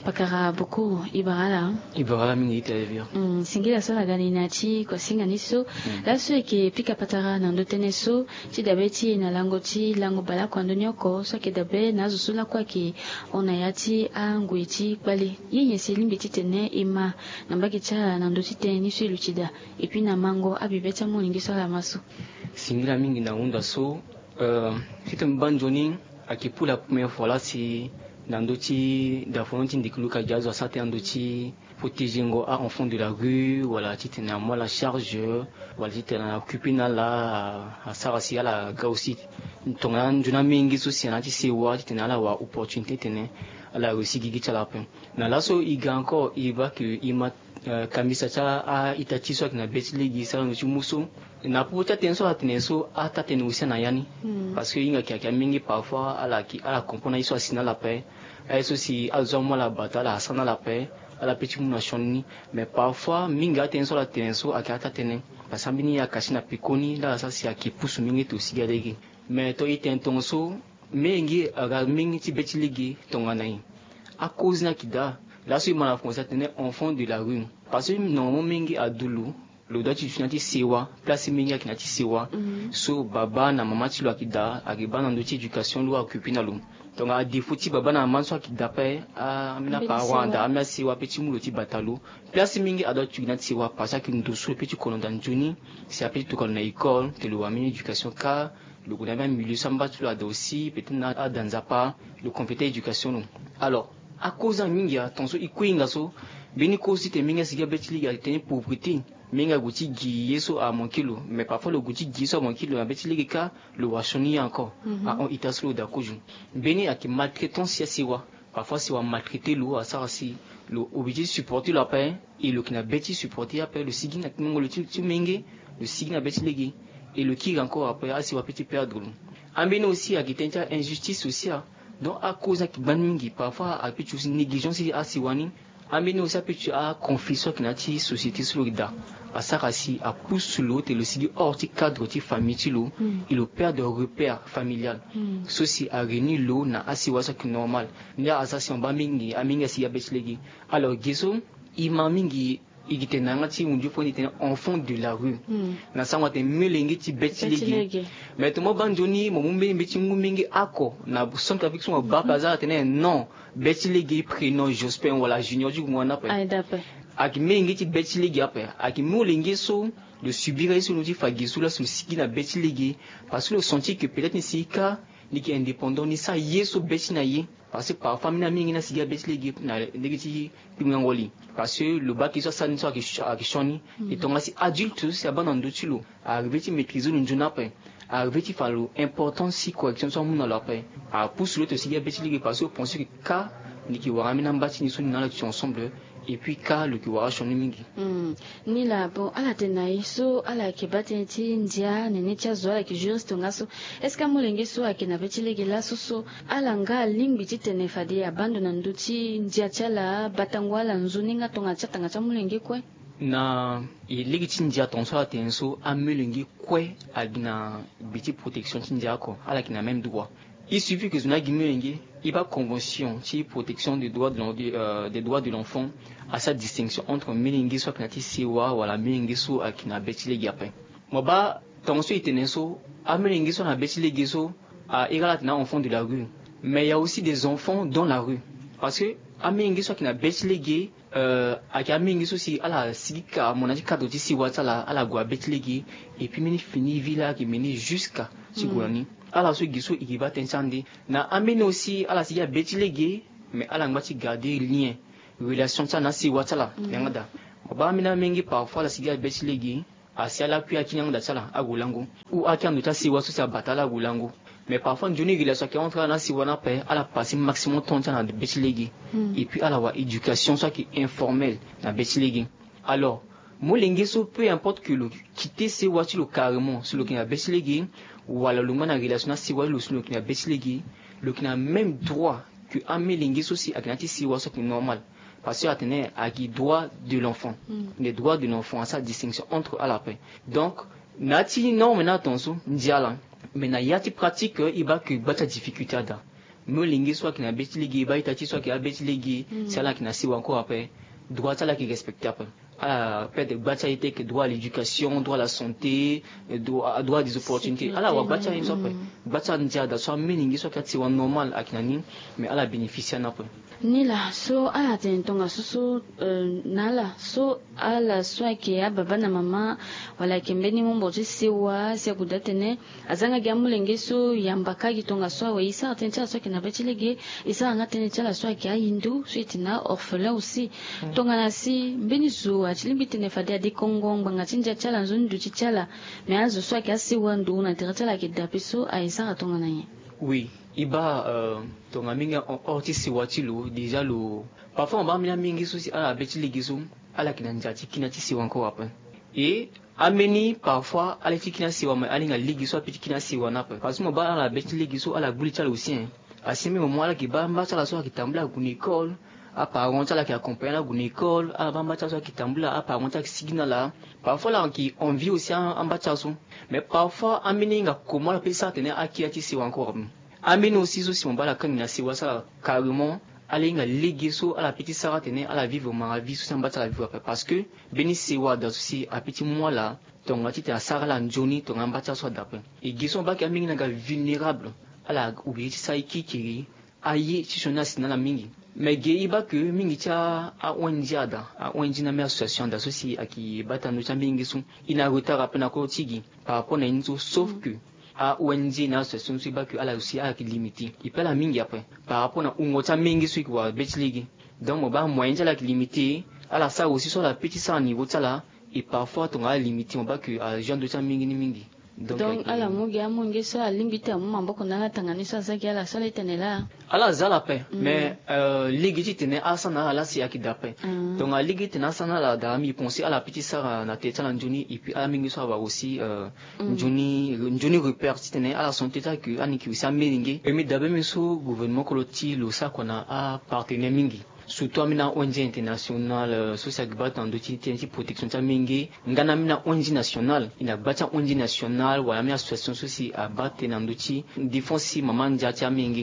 pakara boko ibarala mingi televia singila so la gani na chi kwa singa niso la so ke pika patara na ndotene so ti dabeti na lango bala kwa ndonyoko so ke dabe na zusula kwa ki ona yati angwiti bali yenye selimbi titene ima na mbaki cha na ndoti teni so luchida epi na mango abibeta moningi so la maso singila mingi na unda so c'était banjoni aki pour la première fois là si Nandoti d'affonti ndikuluka jazo asate andoti protéger ngo a enfant de la rue voilà titena moi la charge voilà titena occupé na la a sarasi ala ga aussi tonga njuna mingi so siana se wa titena la wa opportunité tene ala aussi gigi chala pen na laso iga encore il va que ima kamisa cha a itati so na betligi sa no muso na puta tenso ateneso ata tenusia na yani parce que inga kia mingi parfois ala comprendre iso asina la paix eso si azoma la batala asana la paix ala petit munashoni mais parfois minga tenso la tenso akata tene pasambini ya kashina pikoni la sasi akipusu mingi to sigadegi mais to itentonso mingi aga mingi ti betligi tonganai à cause na kida là sur ma français tenait enfant de la rue parce que normalement mingi adulu le doit tu finati sewa place mingi akinati sewa so baba na mama ti lo akida akiba na ndoti éducation lo occuper na lo donc a défaut ti baba na mama so akida pe a mina pa wanda amia sewa petit mulo ti batalo place mingi ado tu na sewa parce que ndo so petit kolonda njuni c'est après tout kon na école te lo amini éducation ka le gouvernement milieu samba tu lo ado aussi peut-être na danzapa le compétent éducation alors à cause de mingia tonso ikuinga so beni kosi te minga siga betili ga teni pauvreté minga guti gi yeso a mon kilo mais parfois le guti gi so a mon kilo a betili ka le washoni encore a on itaslo da koju beni a ki maltraitance ya siwa parfois siwa maltraiter lo a ça aussi le obligé supporter la paix et le kina beti supporter après le sigi na mingo le tu mingi le sigi na betili gi et le qui encore après a siwa petit perdre ambeni aussi a ki tenta injustice aussi donc à cause de banningi parfois à peu de négligence à siwani ameni aussi à peu de conflit qui n'a ti société solida à sarasi à pousse l'autre et le sigi hors ti cadre ti famille ti lo et le père de repère familial ceci a réuni l'eau na asiwa ça qui normal ni à ça si on bamingi aminga si ya betlegi alors geso imamingi igitenanga ti unju foni ten enfant de la rue na sangwa te melengi ti betlegi mais to mo banjoni mo mumbe mbeti ngumingi ako na son avec son babaza ten non betlegi prénom Jospin wala junior du mwana pe ak mengi ti betlegi après ak molengi so de subir eso no ti fagisu la so siki na betlegi parce que le senti que peut-être ni sika ni ki indépendant ni sa yeso beti na ye parce que parfois mina mingi na siga betlegi na negiti pingangoli parce que le bac qui soit ça ni soit qui choni et donc si adulte c'est abandon ndotilo arriver ti maîtriser le njuna pe arriver ti fa lo important si correction soit mun la pe a pousse l'autre siga betlegi parce que pense que ka ni ki wara mina mbati ni so ni na la ensemble et puis ka le ki wara choni mingi ni la bon ala tenai so ala ke batenti ndia nene tia zo ala ki juriste ngaso est ce que molenge so akina betlegi la so ala nga lingbi ti tene fadi abandona nduti ndia chala batangwala nzuninga tonga chatanga cha molenge kwe na iligi ti ndia tonso ala tene so amelengi kwe adina biti protection ti ndia ko ala kina même droit il suffit que zona gimelenge il va convention ti protection des droits de l'enfant à sa distinction entre melengi so akina ti sewa wala melengi so akina betlegi après mo ba tonso itene so amelengi so na betlegi so a igala tina enfant de la rue mais il y a aussi des enfants dans la rue parce que amelengi so akina betlegi aki amengi so si ala sigika monaji kadro ti siwa tsala ala gwa betlegi et puis mini fini villa qui meni jusqu'à sigurani ala so giso ikiba tensandi na ameni aussi ala siya betlegi mais ala ngati garder lien relation ça na siwa tsala ngada ba mina mengi parfois la siya betlegi asiala puis akinyanga da tsala agulango ou akiandu ta siwa so sa batala agulango mais parfois joni relation qui entre na siwa na pe ala passer maximum temps na betlegi et puis ala wa éducation soit qui informelle na betlegi alors molengi so peu importe que le quitter siwa ti lo carrément sur le qui na betlegi ou alors le mana relation na siwa lo sur le qui na betlegi le qui na même droit que amelengi so si akinati siwa so qui normal parce que atene aki droit de l'enfant les droits de l'enfant à sa distinction entre à la paix donc nati non maintenant attention ndiala mais na yati pratique il va que bata difficulté ada me lingi soit qui na beti ligi ba itati soit qui a beti ligi c'est là qui na si encore après droit ça là qui respecte après peut-être bacha été que droit à l'éducation, droit à la santé, droit des opportunités. Alors bacha une soit bacha ndia da soit meningi soit kati wa normal akinani mais ala bénéficier na peu. Nila so ala tentonga so nala so ala soit qui a baba na mama wala kembeni mombo siwa sia kudatene azanga gamulenge so yambaka gitonga so we isa tencha so qui na betilege isa ngatene chala soit qui a hindu suite na orphelin aussi tonga na si mbeni zo achilimbite ne fade adi kongo banga tinja chala nzundu chichala mais azo soit qui a siwa ndu na terchala ki dapiso a isa tonga na ye. Oui, iba tonga minga orti siwatilo déjà lo parfois on va mina mingi souci ala betilege so ala kinanjati kinati siwa encore après. Et ameni parfois ala fikina siwa mais alinga ligi so petit kina siwa na parce que mo ba ala betilege so ala guli chala aussi asimi mo ala ki ba mba chala so ki tambla ku école à parents chala qui accompagne la gun école à ba mba chala qui tambla à parents chala qui signal là parfois là qui on vit aussi en bas chala mais parfois ameni nga comment la pesa tenir akiati siwa encore ameni aussi so si mo ba la kan na siwa ça carrément alinga ligi so à la petite sara tenir à la vivre ma vie so en bas chala vivre après parce que beni siwa dans aussi à petit mois là ton atite à sara la njoni ton en bas chala so d'après et gison ba ki ameni nga vulnérable ala ubiti sai kikiri aye chishona sinala mingi mais geiba que mingi cha a onjiada a onjina me association d'associés à qui batano cha mingi sont ina retard apena ko tigi par rapport à une sauf que a onji na association si ba que ala aussi a qui limité il peut la mingi après par rapport à ungo cha mingi su qui wa bet league donc mo ba moyen cha la limité ala ça aussi sur la petite ça niveau cha là et parfois ton a limité on ba que a gens de cha mingi ni mingi. Donc ala mugi amungi so alimbite amumba ko na tanganisa saki ala sala itenela ala zala pe mais ligiti tene asana ala si akidape donc a ligiti na sana la dami penser à la petite sœur na teta la njuni et puis ala mingi so va aussi njuni repère tene ala son teta que aniki aussi amingi et mi dabe mi so gouvernement koloti lo sa kona a partenaire mingi surtout amina ONG international social gbat en doti protection ta mingi ngana mina ONG national ina bata ONG national wala mi association soci a bat en doti défense maman dia mingi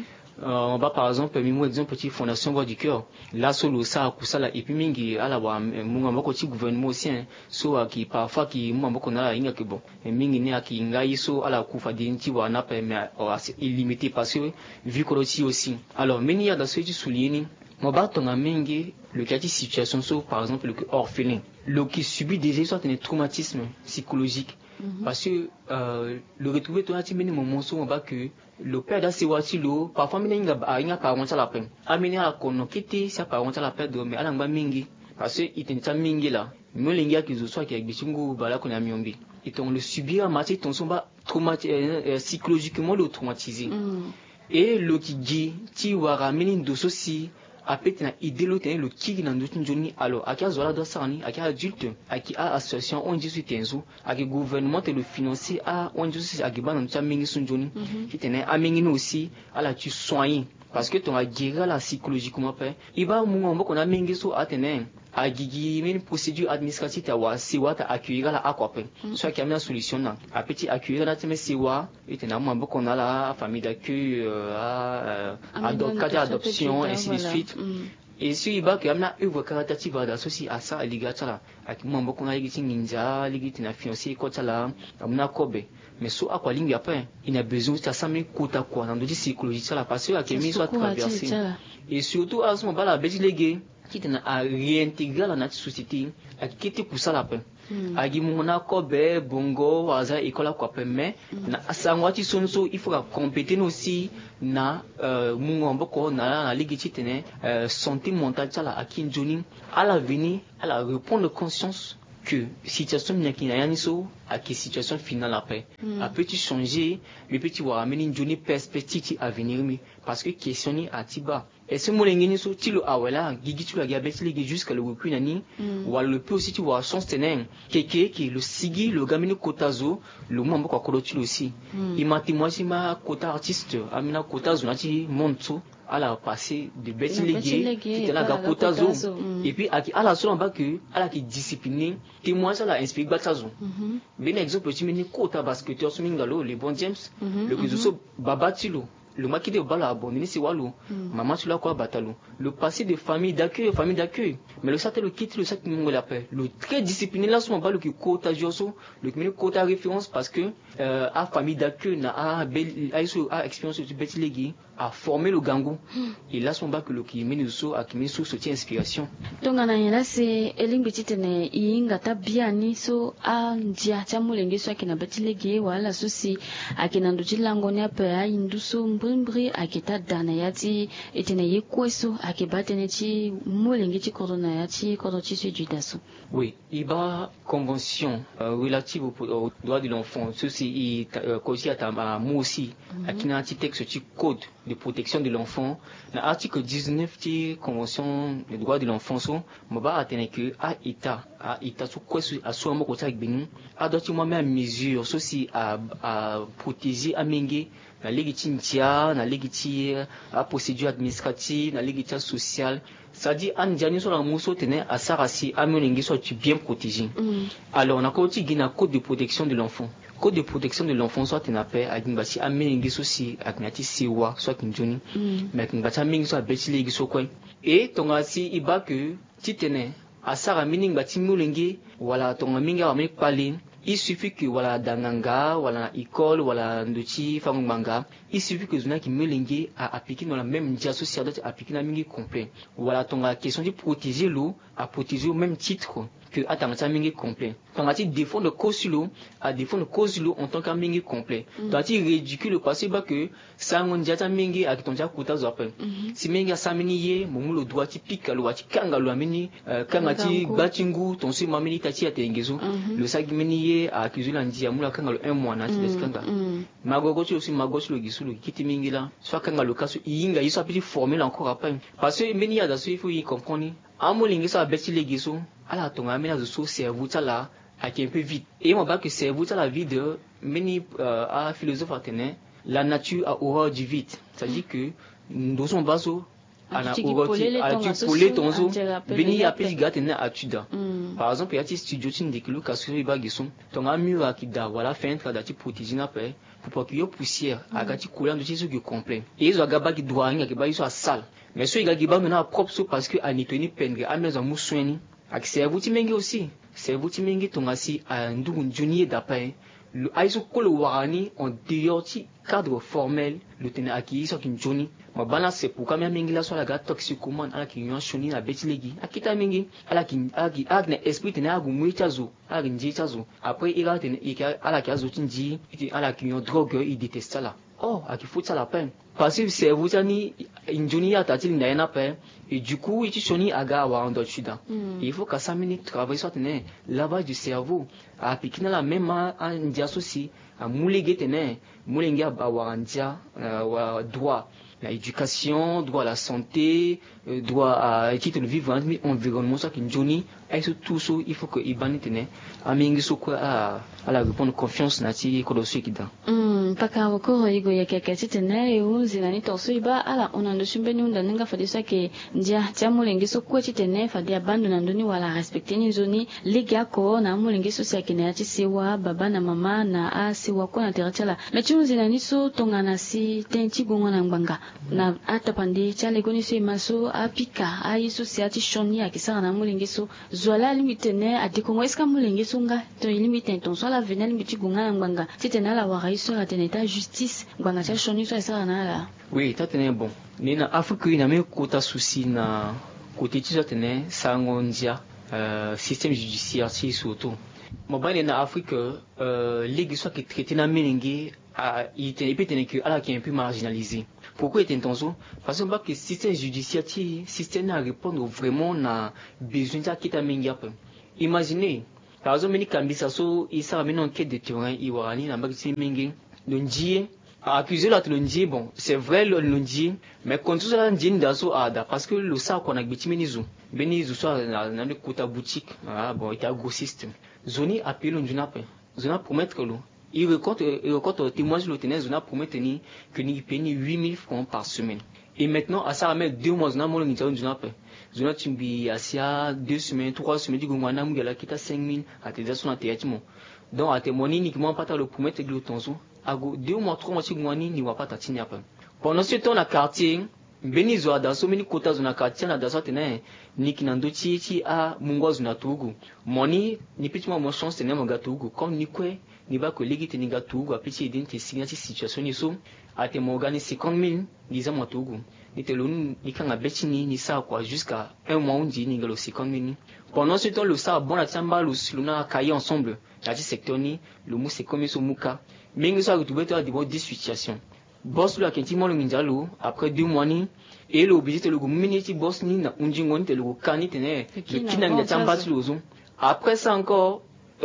on va par exemple mimo exemple petit fondation voix du cœur là solo ça kusala et puis mingi ala wa munga moko ti gouvernement aussi so qui parfois qui munga moko na inga que bon mingi ne aki ngai so ala kufa dinti wa na pe mais illimité parce que vu que aussi alors meni ya da so ti souligner Mobatonga mingi le cas de situation so par exemple le orphelin le qui subit déjà soit un traumatisme psychologique parce que le retrouver toi tu meni moment so on va que le père d'asiwati lo parfois minga inga parents la peine ameni ala kono kiti sa parents la perdre mais ala ngba mingi parce que itenta mingi là molinga ki zo soit ki bisingu bala ko na miombi iton le subir mati ton so ba traumatisé psychologiquement le traumatisé et le qui dit ti wara meni doso si apete na idélo tene le kigi na ndotu njoni alors akia zola do sani akia adulte aki a association on dit sur tenzo aki gouvernement te le financer a on dit sur akiba na ndotu mingi sunjoni qui tene amingi no aussi ala tu soigner parce que ton a guérir la psychologiquement pe iba mungo mboko na mingi so atene a gigi une procédure administrative ta wa siwa ta accueillir la aquape soit qui a une solution na a petit accueillir la teme siwa et tena mambo qu'on a la famille d'accueil adoption ainsi de suite et si iba que amna œuvre caritative d'associer à ça ligatala ak mambo qu'on a yigi ninja ligi na fiancé ko tala amna kobe mais so akwa lingi après il a besoin de ça mais kota quoi dans de psychologie ça la parce que akemi soit traversé et surtout à ce moment là beti légué qui tena à réintégrer la nature société à quitter pour ça la paix à gimona kobe bongo waza école quoi paix mais na sangwati sonso il faut compéter aussi na mungombo ko na ligue tene santé mentale ça la akinjoni à l'avenir à la reprendre conscience que situation nyakinayanso à que situation finale après a petit changer le petit voir amener une journée perspective à venir parce que questionner à tiba et ce molengeni so tilo awela gigi tu la gabet ligi jusqu'à le recul nani ou le peut aussi tu vois chance tenen keke qui le sigi le gamine kotazo le mambo kwa kolotilo aussi imati moi ma kota artiste amina kotazo nati monto à la passé de bête ligué qui était là kotazo et puis à la seule en bas que à la qui discipliné témoin ça la inspire batazo ben exemple tu meni kota basketteur sumingalo le bon James le que so babatilo le maki de bala abandonné c'est walou maman tu l'as quoi batalou le passé de famille d'accueil mais le saté le quitte le saté nous l'appelle le très discipliné là son balo qui quota joso le qui quota référence parce que a famille d'accueil na a expérience de petit légui a formé le gangou et là son bac le qui mène so a qui mène source de inspiration donc ana yela c'est eling petit ne inga tabiani so a njia chamulenge so akina petit légui wala so si akina nduti lango ne apa ya induso mbrimbri akita dana yati etene yekweso akibatene ti mulenge ti corona yati koroti se judaso. Oui, il y a convention relative aux droits de l'enfant. Ceci il cause à moi aussi qui a un petit texte sur code de protection de l'enfant. L'article 19 de convention des droits de l'enfant so m'a atteint que à état sous quoi à soi mon côté avec Bénin a d'autres moi même mesure ceci à protéger à mengue na légitimité na légitimité à procédure administrative na légitimité sociale. Ça dit an jani sur la mousso tenait à sarasi à menengue soit tu bien protégé. Alors on a continué un code de protection de l'enfant. Code de protection de l'enfant soit un appel à une bâti à menengue aussi à knati siwa soit une journée mais une bâti à menengue soit bêti légui so quoi et ton asi iba que tu tenais à sara menengue bâti menengue voilà ton menengue a menengue parler. Il suffit que voilà dananga, voilà école, voilà ndochi famanga, il suffit que zona qui melengue à appliquer dans la même dia sociale à appliquer dans mingi complet. Voilà ton la question de protéger l'eau à protéger au même titre que attendre mingi complet. Ton a défendre cause l'eau à défendre cause l'eau en tant que mingi complet. Ton a ridicule passé bas que ça on dia ta mingi à ton dia kuta zappel. Si mingi a saminiye mon le droit typique à l'eau à kanga l'eau amini kangati batingu ton si mamini tati à tengezo le sagimini a accusé l'andia moula kanga un mois na tiskanga magogo tu aussi magogo le gisulu kiti mingila soit kanga le kasu inga il soit petit formel encore après parce que meni ya dasu il faut y comprendre amolingi ça beti le gisu ala tonga mena de so cerveau tala a qui un peu vite et moi pas que cerveau tala vide meni a philosophe atene la nature a horreur du vide c'est à dire que dans son baso ana uroti a tu poulet tonzo beni ya petit gâte na atuda par exemple il y a des studios qui indiquent que sur les bagues sont ton ami a qui da voilà fait un travail de protéger na paix pour pas qu'il y ait poussière à gâti coulant de ce qui complet et ils ont gaba qui doit rien qui ba ils sont sale mais ceux qui ba maintenant propre parce que anitoni pendre a mes amus soigner accès vous timengi aussi c'est vous timengi ton asi à ndu junier d'après le aiso kolo warani en dehors cadre formel le tenait acquis sur une journée ma balance c'est pour quand même mingi la soit la gâte toxiquement à la qui yon choni la bête légui à kita mingi à la qui agne esprit tenait à gumui chazo à rinji chazo après il a tenait à la qui a zotinji à la qui yon drogue il déteste ça oh à qui fout ça la peine parce que c'est vous ani une journée à tatil n'a pas et du coup il choni aga wa en d'autres il faut qu'à 5 minutes travailler soit tenait lavage du cerveau à appliquer la même en diasoci à mouléguer tenait moulenga bawarandia droit l'éducation, droit à la santé, droit à l'équité de vivre en environnement, ça qui est Johnny, et tout ça, il faut que Ibani tenait, à la répondre confiance, nati, et que qui dans. Paka wakoro igo ya kakati tenai unzina ni toso iba ala onando shumbe ni undaninga fadisa ke ndia tia mulenge so kwa chitene fadia bandu nandoni wala respecte ni zoni liga ko na mulenge so sia kene ati siwa baba na mama na a siwa ko na terachala mechi unzina ni so tongana si tenchi gongo na ngbanga na atapande chale goni so imaso apika a iso sia ati shoni akisanga na mulenge so zwala limitene adikongo eska mulenge so nga to limite tonso la venel limiti gonga na ngbanga titena la wara iso la état justice ngwanga cha shoni so esa na la oui tatene bon ni na afrique ina me kota souci na côté tisa tene sangondia système judiciaire si surtout mo bane na afrique ligue soit qui traité na meningi il était peut-être que ala qui est un peu marginalisé pourquoi est intention parce que que système judiciaire système à répondre vraiment na besoin de kita mengia imaginez par exemple ni kambisa so isa mena enquête de terrain iwarani na mbaki mengi Lundi, accuser l'autre lundi, bon, c'est vrai le lundi, mais quand tout ça lundi d'asso ada, parce que le ça qu'on a biti benizu soit dans le côté boutique, bon, il y a grossiste. Zoni appelle lundi n'appelle, zona promettre l'eau. Il recorte témoignage le tenez, zona promettre ni que ni paye 8 000 francs par semaine. Et maintenant, à ça ramène 2 mois, zona mon l'interview zona paye. Zona timbi asia 2 semaines, 3 semaines, du gouvernement mugala kita 5 000 à tes assurances théâtrement. Donc à témoigner uniquement pas le promettre le tonzo. Ago 2 mois 3 mois si gwani ni wapata tini hapa pendant ce temps na quartier beni zo adaso mini kota zo na quartier na daso tene ni kinando chi a mungwazo na tugu moni ni pitima mo chance tene mo gatugu comme ni kwe ni ba ko ligi tene gatugu apiti idin te signa ci situation ni so ate mo gani 50,000 diza mo tugu ni te lun ni kanga betini ni sa quoi jusqu'à un mois on dit ni galo 50,000 pendant ce temps le sa bon la tamba luna cahier ensemble la ci secteur ni le mou c'est comme so muka mingi so retrouver toi de 10 situations boss lo akentimo lo minjalo après 2 mois ni et le obligé le miniti boss ni na unjingo ni te le kani tene le kinanga ya tamba lo après ça encore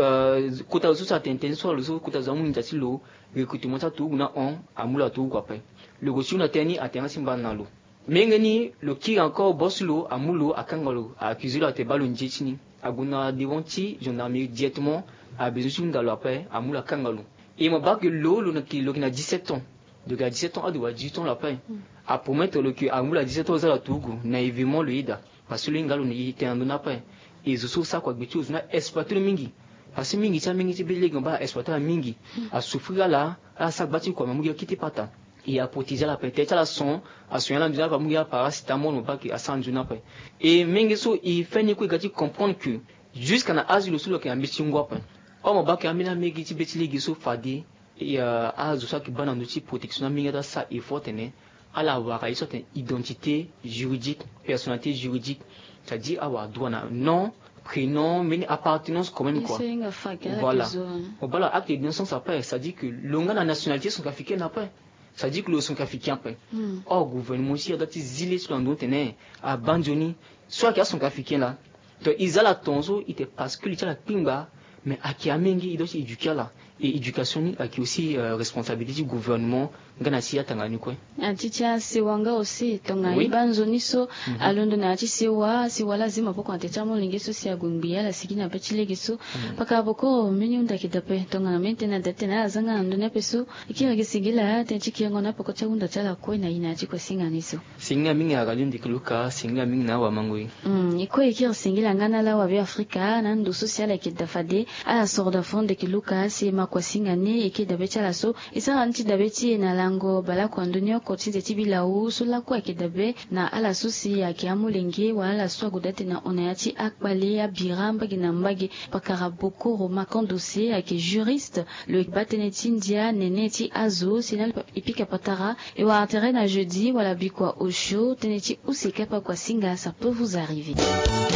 kota zo sa tenten so lo so kota zo mu njati lo recrutement ça tout na on amula tout quoi après le gosi na teni atena simba na lo mengeni le qui encore boss lo amulo akangalo accusé la te balo njitini aguna devonti gendarmerie directement a besoin dans après amula kangalo et mo ba que lo na ki lo na 17 ans de gars 17 ans à 18 ans la paix à promettre le que amula 17 ans à la Togo naïvement le ida parce que l'ingalo ni était en na paix et zo so ça quoi betu na exploiter le mingi parce que mingi ça mingi tibele gamba exploiter la mingi à souffrir là à ça bâti quoi mungi quitter pata et à protéger la paix tête à la son à soigner la déjà va mungi paracétamol ou pas que à sanju na paix et mingi so il fait ni quoi gati comprendre que jusqu'à na asile sous le qui ambition ngwa paix o mo ba ka amina mingi tibeti legi so fadi et à ça qui banane de protection mingi da ça il faut tenir à la avoir une certaine identité juridique personnalité juridique c'est-à-dire avoir droit à nom prénom mais appartenance commune quoi voilà voilà acte de naissance après ça dit que l'onga la nationalité sont africains après ça dit que le sont africains après gouvernement aussi a dati zile sur l'endroit tenait à Banjoni soit qu'ils sont africains là donc ils a la tonzo il était parce que il a la pimba mais à qui a mengi il doit éduquer là et éducation à qui aussi responsabilité du gouvernement ngana siya tangani quoi aticha siwanga aussi tonga ibanzoni so alondo na atisiwa siwa lazima poko atechamo lingeso sia gumbia la sikina pechilegeso paka boko minyunda kidape tonga na maintenance datena azanga ndone peso ikira gisigila tenchikiyango na poko chaunda chala ko na ina chiko singaniso singa mingi agalundi kuluka singa mingi na wa mangoi iko ikira singila ngana la wa bi afrika na ndo social kidafade ala sorda fonde kiluka si kwa singane ekidabecha la so isa anti dabeti na lango bala kwa ndonyo kotinde tibila uso la kwa kidabe na ala susi ya kiamulenge wala so godate na onayati akbale ya biramba ginambage pakara boko roma kondose ake juriste le bateneti ndia neneti azo sinal ipika patara et wa intérêt na jeudi wala bikwa osho teneti usika pa kwa singa ça peut vous arriver.